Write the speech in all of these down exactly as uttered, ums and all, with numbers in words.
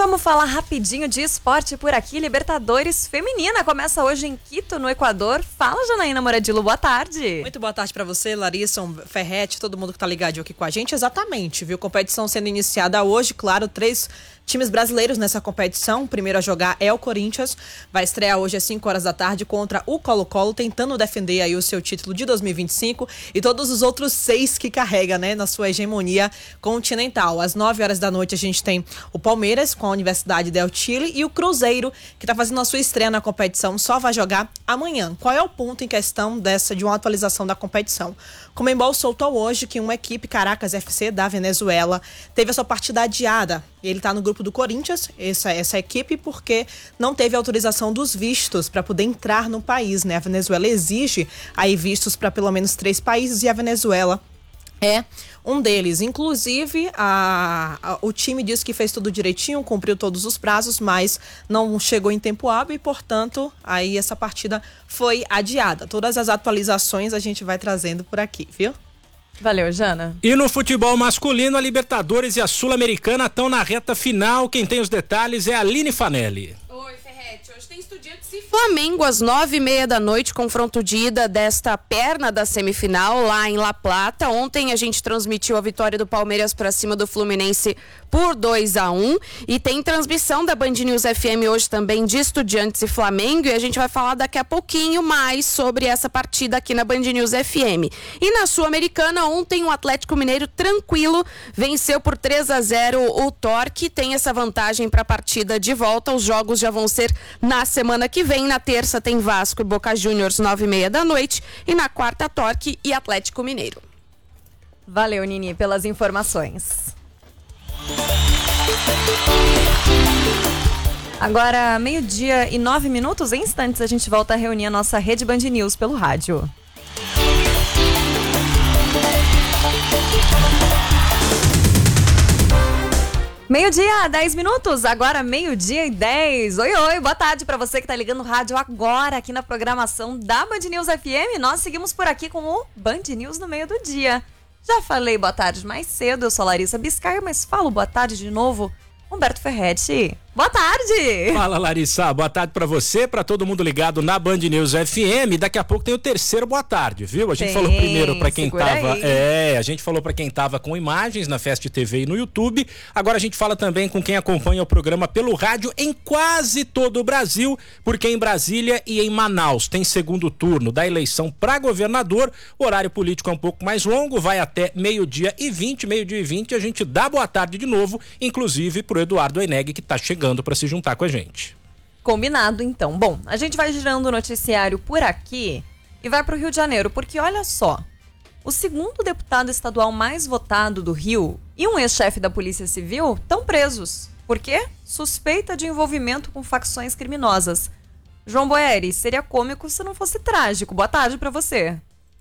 vamos falar rapidinho de esporte por aqui. Libertadores Feminina começa hoje em Quito, no Equador. Fala, Janaína Moradilo, boa tarde. Muito boa tarde para você, Larissa, Ferretti, todo mundo que tá ligado aqui com a gente. Exatamente, viu? Competição sendo iniciada hoje, claro, três times brasileiros nessa competição. O primeiro a jogar é o Corinthians, vai estrear hoje às cinco horas da tarde contra o Colo-Colo, tentando defender aí o seu título de dois mil e vinte e cinco e todos os outros seis que carrega, né, na sua hegemonia continental. Às nove horas da noite a gente tem o Palmeiras com a Universidade del Chile e o Cruzeiro, que está fazendo a sua estreia na competição, só vai jogar amanhã. Qual é o ponto em questão dessa de uma atualização da competição? O Conmebol soltou hoje que uma equipe, Caracas F C, da Venezuela, teve a sua partida adiada. Ele está no grupo do Corinthians, essa, essa equipe, porque não teve autorização dos vistos para poder entrar no país, né? A Venezuela exige aí vistos para pelo menos três países e a Venezuela é um deles. Inclusive, a, a, o time disse que fez tudo direitinho, cumpriu todos os prazos, mas não chegou em tempo hábil e, portanto, aí essa partida foi adiada. Todas as atualizações a gente vai trazendo por aqui, viu? Valeu, Jana. E no futebol masculino, a Libertadores e a Sul-Americana estão na reta final. Quem tem os detalhes é a Aline Fanelli. Oi, Ferretti. Hoje tem Estudiantes e Flamengo às nove e meia da noite, confronto de ida desta perna da semifinal lá em La Plata. Ontem a gente transmitiu a vitória do Palmeiras para cima do Fluminense por dois a um e tem transmissão da Band News F M hoje também de Estudiantes e Flamengo, e a gente vai falar daqui a pouquinho mais sobre essa partida aqui na Band News F M. E na Sul-Americana, ontem o Atlético Mineiro tranquilo venceu por três a zero o Torque, tem essa vantagem para a partida de volta. Os jogos já vão ser na semana que vem. Na terça tem Vasco e Boca Juniors, nove e meia da noite, e na quarta Torque e Atlético Mineiro. Valeu, Nini, pelas informações. Agora, meio-dia e nove minutos, em instantes a gente volta a reunir a nossa rede Band News pelo rádio. Meio-dia, dez minutos, agora meio-dia e dez. Oi, oi, boa tarde pra você que tá ligando o rádio agora aqui na programação da Band News F M. Nós seguimos por aqui com o Band News no meio do dia. Já falei boa tarde mais cedo, eu sou Larissa Biscaia, mas falo boa tarde de novo, Humberto Ferretti. Boa tarde! Fala, Larissa, boa tarde pra você, pra todo mundo ligado na Band News F M. Daqui a pouco tem o terceiro boa tarde, viu? A gente tem, falou primeiro pra quem tava... Aí. É, a gente falou pra quem tava com imagens na Fest T V e no YouTube. Agora a gente fala também com quem acompanha o programa pelo rádio em quase todo o Brasil, porque em Brasília e em Manaus tem segundo turno da eleição pra governador. O horário político é um pouco mais longo, vai até meio-dia e vinte, meio-dia e vinte, a gente dá boa tarde de novo, inclusive pro Eduardo Eneg, que tá chegando para se juntar com a gente. Combinado, então. Bom, a gente vai girando o noticiário por aqui e vai para o Rio de Janeiro, porque olha só, o segundo deputado estadual mais votado do Rio e um ex-chefe da Polícia Civil estão presos. Por quê? Suspeita de envolvimento com facções criminosas. João Boeri, seria cômico se não fosse trágico. Boa tarde para você.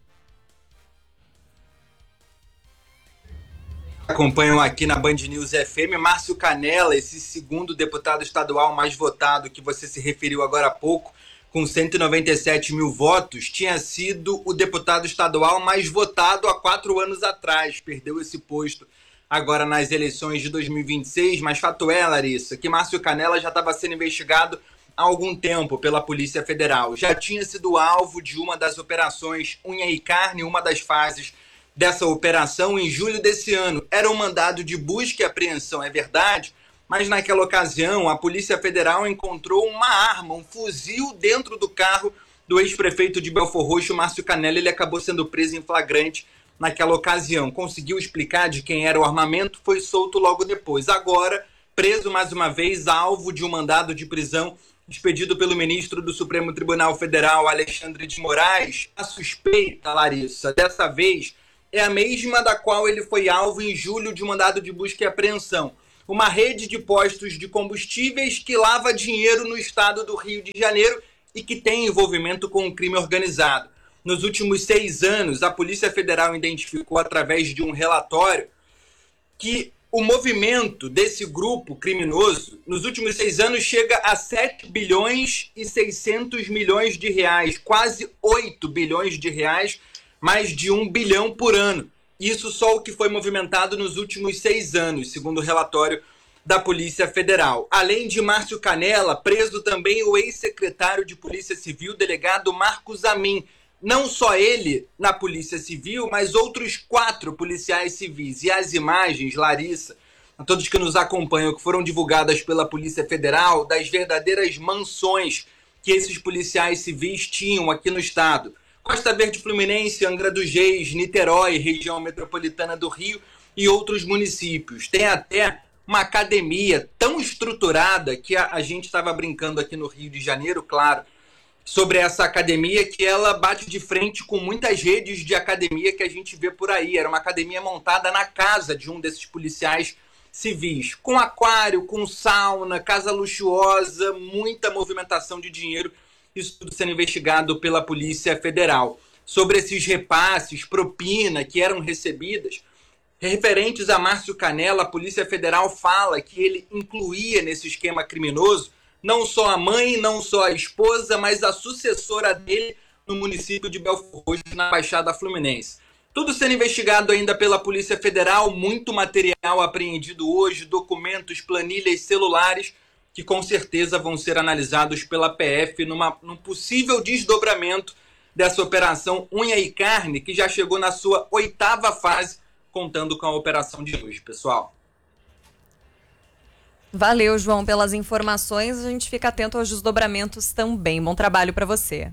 Acompanham aqui na Band News F M, Márcio Canela, esse segundo deputado estadual mais votado que você se referiu agora há pouco, com cento e noventa e sete mil votos, tinha sido o deputado estadual mais votado há quatro anos atrás. Perdeu esse posto agora nas eleições de dois mil e vinte e seis, mas fato é, Larissa, que Márcio Canela já estava sendo investigado há algum tempo pela Polícia Federal. Já tinha sido alvo de uma das operações Unha e Carne, uma das fases dessa operação em julho desse ano. Era um mandado de busca e apreensão, é verdade, mas naquela ocasião a Polícia Federal encontrou uma arma, um fuzil dentro do carro do ex-prefeito de Belfor Roxo, Márcio Canela. Ele acabou sendo preso em flagrante naquela ocasião. Conseguiu explicar de quem era o armamento, foi solto logo depois. Agora, preso mais uma vez, alvo de um mandado de prisão expedido pelo ministro do Supremo Tribunal Federal, Alexandre de Moraes. A suspeita, Larissa, dessa vez é a mesma da qual ele foi alvo em julho de mandado de busca e apreensão. Uma rede de postos de combustíveis que lava dinheiro no estado do Rio de Janeiro e que tem envolvimento com o crime organizado. Nos últimos seis anos, a Polícia Federal identificou através de um relatório que o movimento desse grupo criminoso, nos últimos seis anos, chega a sete bilhões e seiscentos milhões de reais, quase oito bilhões de reais, mais de um bilhão por ano. Isso só o que foi movimentado nos últimos seis anos, segundo o relatório da Polícia Federal. Além de Márcio Canela, preso também o ex-secretário de Polícia Civil, delegado Marcos Amin. Não só ele na Polícia Civil, mas outros quatro policiais civis. E as imagens, Larissa, a todos que nos acompanham, que foram divulgadas pela Polícia Federal, das verdadeiras mansões que esses policiais civis tinham aqui no estado. Costa Verde Fluminense, Angra dos Reis, Niterói, região metropolitana do Rio e outros municípios. Tem até uma academia tão estruturada que a, a gente estava brincando aqui no Rio de Janeiro, claro, sobre essa academia, que ela bate de frente com muitas redes de academia que a gente vê por aí. Era uma academia montada na casa de um desses policiais civis, com aquário, com sauna, casa luxuosa, muita movimentação de dinheiro, isso tudo sendo investigado pela Polícia Federal. Sobre esses repasses, propina que eram recebidas, referentes a Márcio Canela, a Polícia Federal fala que ele incluía nesse esquema criminoso não só a mãe, não só a esposa, mas a sucessora dele no município de Belford Roxo, na Baixada Fluminense. Tudo sendo investigado ainda pela Polícia Federal, muito material apreendido hoje, documentos, planilhas, celulares, que com certeza vão ser analisados pela P F numa, num possível desdobramento dessa operação Unha e Carne, que já chegou na sua oitava fase, contando com a operação de hoje, pessoal. Valeu, João, pelas informações. A gente fica atento aos desdobramentos também. Bom trabalho para você.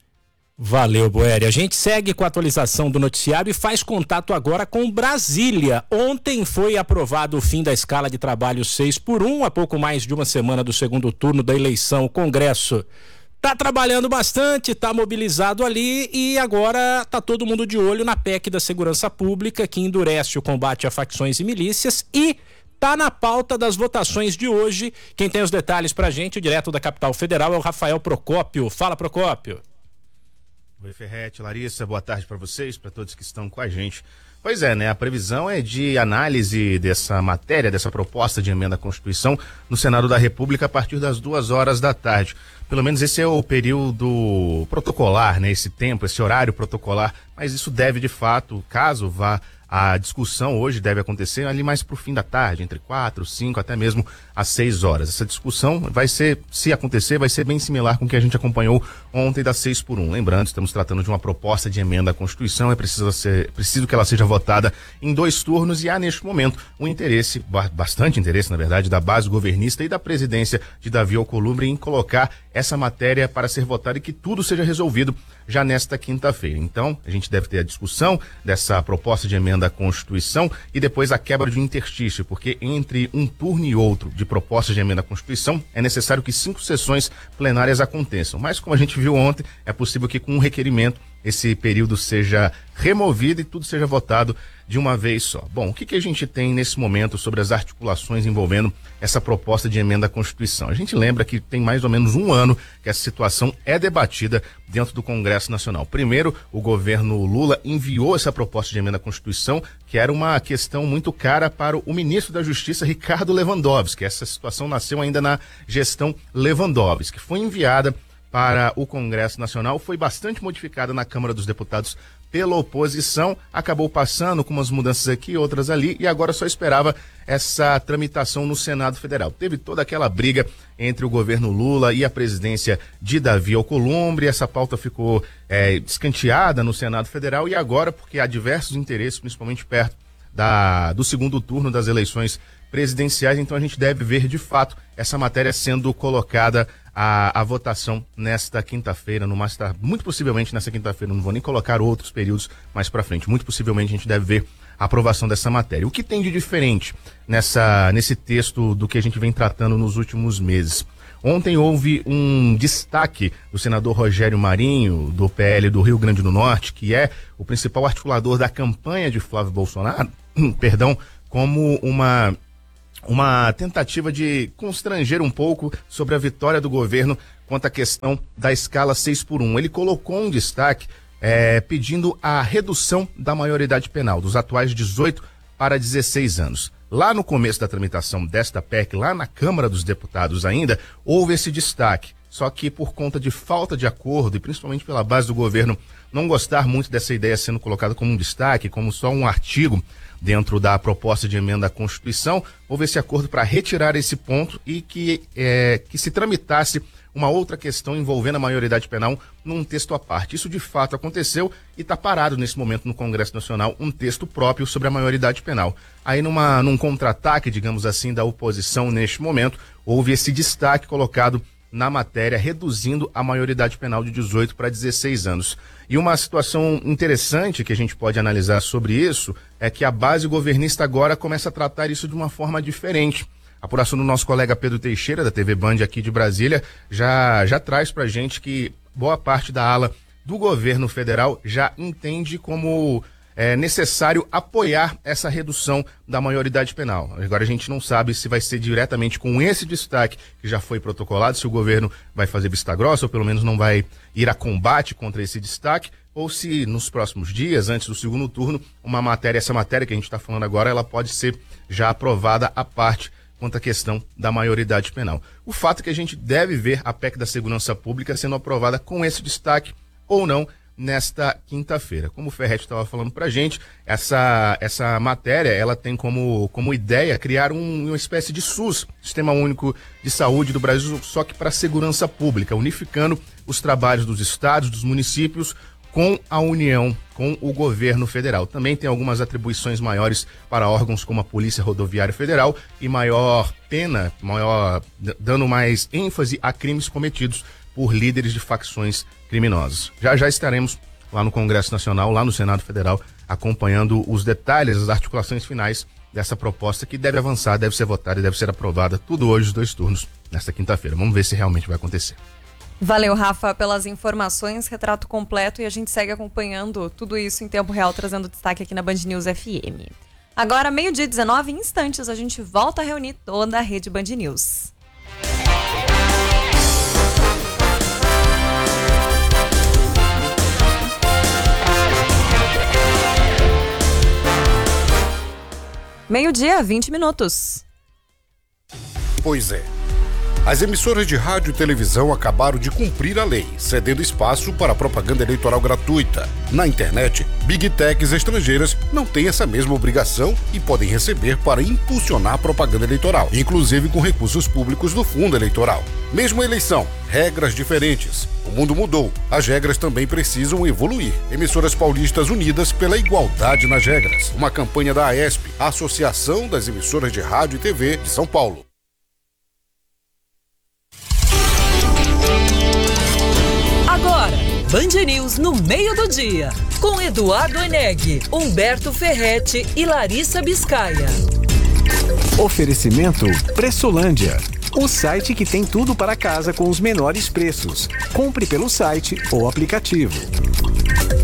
Valeu, Boeri. A gente segue com a atualização do noticiário e faz contato agora com Brasília. Ontem foi aprovado o fim da escala de trabalho seis por um, há pouco mais de uma semana do segundo turno da eleição. O Congresso tá trabalhando bastante, tá mobilizado ali e agora tá todo mundo de olho na P E C da Segurança Pública, que endurece o combate a facções e milícias, e tá na pauta das votações de hoje. Quem tem os detalhes pra gente, direto da capital federal, é o Rafael Procópio. Fala, Procópio. Oi, Ferretti, Larissa, boa tarde para vocês, para todos que estão com a gente. Pois é, né, a previsão é de análise dessa matéria, dessa proposta de emenda à Constituição no Senado da República a partir das duas horas da tarde. Pelo menos esse é o período protocolar, né, esse tempo, esse horário protocolar, mas isso deve de fato, caso vá a discussão hoje, deve acontecer ali mais para o fim da tarde, entre quatro, cinco, até mesmo às seis horas. Essa discussão vai ser, se acontecer, vai ser bem similar com o que a gente acompanhou ontem das seis por um. Lembrando, estamos tratando de uma proposta de emenda à Constituição, é preciso, ser, preciso que ela seja votada em dois turnos e há neste momento um interesse, bastante interesse na verdade, da base governista e da presidência de Davi Alcolumbre em colocar essa matéria para ser votada e que tudo seja resolvido já nesta quinta-feira. Então, a gente deve ter a discussão dessa proposta de emenda à Constituição e depois a quebra de um interstício, porque entre um turno e outro de propostas de emenda à Constituição é necessário que cinco sessões plenárias aconteçam. Mas, como a gente viu ontem, é possível que com um requerimento esse período seja removido e tudo seja votado de uma vez só. Bom, o que, que a gente tem nesse momento sobre as articulações envolvendo essa proposta de emenda à Constituição? A gente lembra que tem mais ou menos um ano que essa situação é debatida dentro do Congresso Nacional. Primeiro, o governo Lula enviou essa proposta de emenda à Constituição, que era uma questão muito cara para o ministro da Justiça, Ricardo Lewandowski. Essa situação nasceu ainda na gestão Lewandowski, que foi enviada para o Congresso Nacional, foi bastante modificada na Câmara dos Deputados pela oposição, acabou passando com umas mudanças aqui e outras ali, e agora só esperava essa tramitação no Senado Federal. Teve toda aquela briga entre o governo Lula e a presidência de Davi Alcolumbre, essa pauta ficou é, escanteada no Senado Federal, e agora, porque há diversos interesses, principalmente perto da, do segundo turno das eleições presidenciais, então a gente deve ver de fato essa matéria sendo colocada A, a votação nesta quinta-feira, no mais, muito possivelmente nessa quinta-feira, não vou nem colocar outros períodos mais para frente, muito possivelmente a gente deve ver a aprovação dessa matéria. O que tem de diferente nessa, nesse texto do que a gente vem tratando nos últimos meses? Ontem houve um destaque do senador Rogério Marinho, do P L do Rio Grande do Norte, que é o principal articulador da campanha de Flávio Bolsonaro, perdão, como uma... uma tentativa de constranger um pouco sobre a vitória do governo quanto à questão da escala seis por um. Ele colocou um destaque é, pedindo a redução da maioridade penal, dos atuais dezoito para dezesseis anos. Lá no começo da tramitação desta P E C, lá na Câmara dos Deputados ainda, houve esse destaque. Só que por conta de falta de acordo e principalmente pela base do governo não gostar muito dessa ideia sendo colocada como um destaque, como só um artigo dentro da proposta de emenda à Constituição, houve esse acordo para retirar esse ponto e que, é, que se tramitasse uma outra questão envolvendo a maioridade penal num texto à parte. Isso de fato aconteceu e está parado nesse momento no Congresso Nacional um texto próprio sobre a maioridade penal. Aí numa, num contra-ataque, digamos assim, da oposição neste momento, houve esse destaque colocado na matéria, reduzindo a maioridade penal de dezoito para dezesseis anos. E uma situação interessante que a gente pode analisar sobre isso é que a base governista agora começa a tratar isso de uma forma diferente. A apuração do nosso colega Pedro Teixeira, da T V Band aqui de Brasília, já, já traz pra gente que boa parte da ala do governo federal já entende como é necessário apoiar essa redução da maioridade penal. Agora a gente não sabe se vai ser diretamente com esse destaque que já foi protocolado, se o governo vai fazer vista grossa ou pelo menos não vai ir a combate contra esse destaque, ou se nos próximos dias, antes do segundo turno, uma matéria, essa matéria que a gente está falando agora, ela pode ser já aprovada à parte quanto à questão da maioridade penal. O fato é que a gente deve ver a P E C da Segurança Pública sendo aprovada com esse destaque ou não nesta quinta-feira. Como o Ferretti estava falando pra gente, essa, essa matéria, ela tem como, como ideia criar um, uma espécie de SUS, Sistema Único de Saúde do Brasil, só que para a segurança pública, unificando os trabalhos dos estados, dos municípios, com a União, com o governo federal. Também tem algumas atribuições maiores para órgãos como a Polícia Rodoviária Federal e maior pena, maior, dando mais ênfase a crimes cometidos por líderes de facções criminosas. Já já estaremos lá no Congresso Nacional, lá no Senado Federal, acompanhando os detalhes, as articulações finais dessa proposta que deve avançar, deve ser votada e deve ser aprovada tudo hoje, os dois turnos, nesta quinta-feira. Vamos ver se realmente vai acontecer. Valeu, Rafa, pelas informações, retrato completo, e a gente segue acompanhando tudo isso em tempo real, trazendo destaque aqui na Band News F M. Agora, meio-dia e dezenove, em instantes, a gente volta a reunir toda a rede Band News. Meio-dia, vinte minutos. Pois é. As emissoras de rádio e televisão acabaram de cumprir a lei, cedendo espaço para a propaganda eleitoral gratuita. Na internet, Big Techs estrangeiras não têm essa mesma obrigação e podem receber para impulsionar a propaganda eleitoral, inclusive com recursos públicos do fundo eleitoral. Mesmo a eleição, regras diferentes. O mundo mudou, as regras também precisam evoluir. Emissoras paulistas unidas pela igualdade nas regras. Uma campanha da A E S P, a Associação das Emissoras de Rádio e T V de São Paulo. Agora, Band News no meio do dia, com Eduardo Eneg, Humberto Ferretti e Larissa Biscaia. Oferecimento Pressolândia, o site que tem tudo para casa com os menores preços. Compre pelo site ou aplicativo.